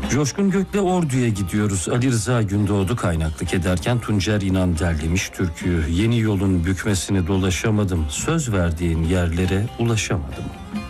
Coşkun Gök'le Ordu'ya gidiyoruz. Ali Rıza Gündoğdu kaynaklık ederken Tuncer İnan derlemiş türküyü. Yeni yolun bükmesini dolaşamadım, söz verdiğin yerlere ulaşamadım.